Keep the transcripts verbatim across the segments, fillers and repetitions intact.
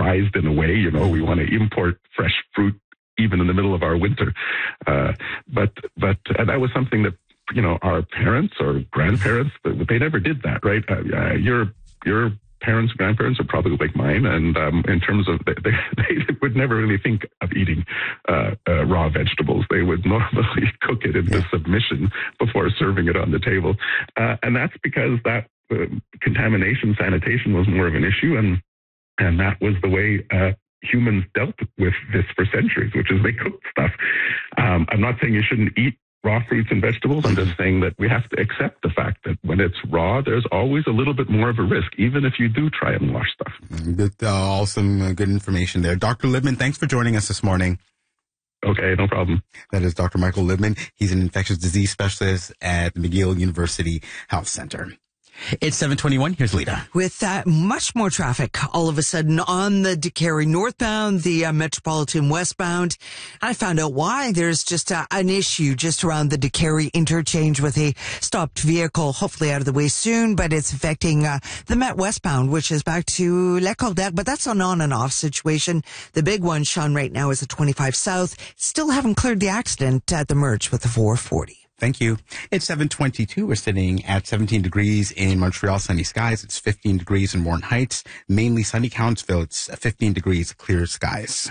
prized in a way. You know, we want to import fresh fruit even in the middle of our winter. Uh, but but uh, that was something that, you know, our parents or grandparents, they never did that, right? Uh, uh, your your parents, grandparents are probably like mine, and um, in terms of, they, they would never really think of eating uh, uh, raw vegetables. They would normally cook it into yeah. submission before serving it on the table. Uh, and that's because that uh, contamination, sanitation was more of an issue, and and that was the way uh, humans dealt with this for centuries, which is they cooked stuff. Um, I'm not saying you shouldn't eat raw fruits and vegetables. I'm just saying that we have to accept the fact that when it's raw, there's always a little bit more of a risk, even if you do try and wash stuff. Good, uh, awesome, uh, good information there. Doctor Libman, thanks for joining us this morning. Okay, no problem. That is Doctor Michael Libman. He's an infectious disease specialist at McGill University Health Center. It's seven twenty-one. Here's Lita. With uh, much more traffic all of a sudden on the Décarie northbound, the uh, Metropolitan westbound. I found out why. There's just uh, an issue just around the Décarie interchange with a stopped vehicle, hopefully out of the way soon, but it's affecting uh, the Met westbound, which is back to Le Cordette, but that's an on and off situation. The big one, Sean, right now is at twenty-five South. Still haven't cleared the accident at the merge with the four forty. Thank you. It's seven twenty-two. We're sitting at seventeen degrees in Montreal, sunny skies. It's fifteen degrees in Warren Heights, mainly sunny Countsville. It's fifteen degrees, clear skies.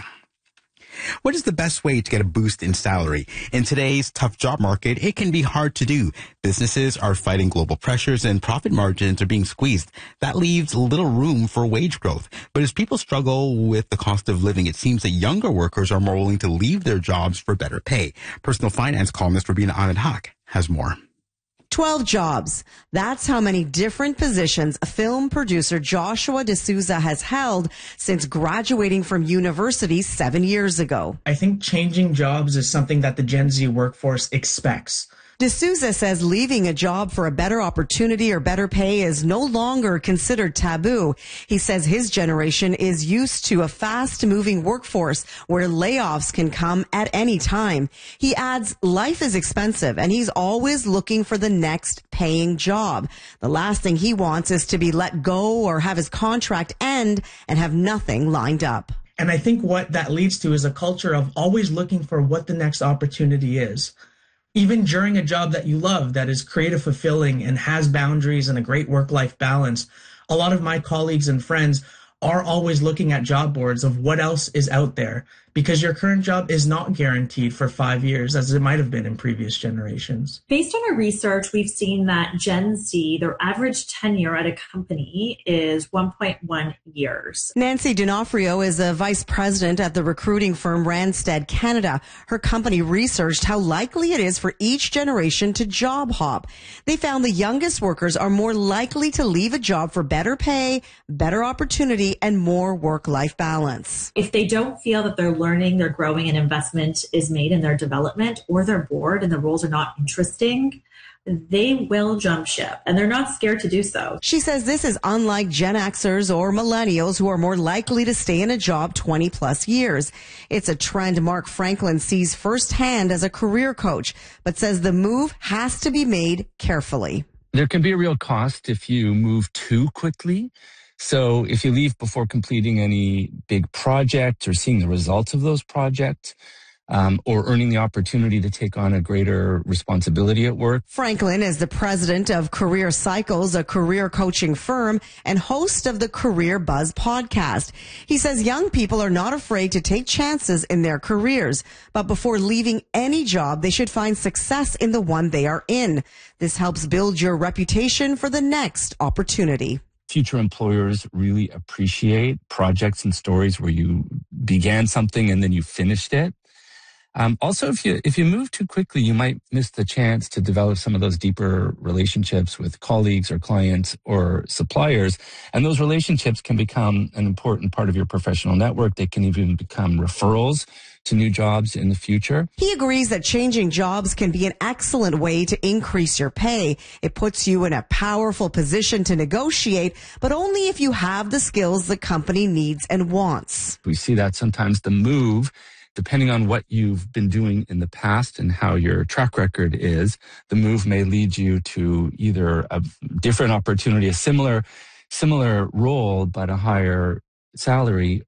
What is the best way to get a boost in salary? In today's tough job market, it can be hard to do. Businesses are fighting global pressures and profit margins are being squeezed. That leaves little room for wage growth. But as people struggle with the cost of living, it seems that younger workers are more willing to leave their jobs for better pay. Personal finance columnist Rabina Ahmed Haq has more. twelve jobs. That's how many different positions film producer Joshua D'Souza has held since graduating from university seven years ago. I think changing jobs is something that the Gen Z workforce expects. D'Souza says leaving a job for a better opportunity or better pay is no longer considered taboo. He says his generation is used to a fast-moving workforce where layoffs can come at any time. He adds life is expensive and he's always looking for the next paying job. The last thing he wants is to be let go or have his contract end and have nothing lined up. And I think what that leads to is a culture of always looking for what the next opportunity is. Even during a job that you love, that is creative, fulfilling, and has boundaries and a great work-life balance, a lot of my colleagues and friends are always looking at job boards of what else is out there, because your current job is not guaranteed for five years as it might have been in previous generations. Based on our research, we've seen that Gen Z, their average tenure at a company is one point one years. Nancy D'Onofrio is a vice president at the recruiting firm Randstad Canada. Her company researched how likely it is for each generation to job hop. They found the youngest workers are more likely to leave a job for better pay, better opportunity, and more work-life balance. If they don't feel that they're learning, they're growing, and investment is made in their development, or they're bored and the roles are not interesting, they will jump ship, and they're not scared to do so. She says this is unlike Gen Xers or millennials who are more likely to stay in a job twenty plus years. It's a trend Mark Franklin sees firsthand as a career coach, but says the move has to be made carefully. There can be a real cost if you move too quickly. So if you leave before completing any big project or seeing the results of those projects, um, or earning the opportunity to take on a greater responsibility at work. Franklin is the president of Career Cycles, a career coaching firm, and host of the Career Buzz podcast. He says young people are not afraid to take chances in their careers, but before leaving any job, they should find success in the one they are in. This helps build your reputation for the next opportunity. Future employers really appreciate projects and stories where you began something and then you finished it. Um, also, if you if you move too quickly, you might miss the chance to develop some of those deeper relationships with colleagues or clients or suppliers. And those relationships can become an important part of your professional network. They can even become referrals to new jobs in the future. He agrees that changing jobs can be an excellent way to increase your pay. It puts you in a powerful position to negotiate, but only if you have the skills the company needs and wants. We see that sometimes the move, depending on what you've been doing in the past and how your track record is, the move may lead you to either a different opportunity, a similar, similar role, but a higher salary,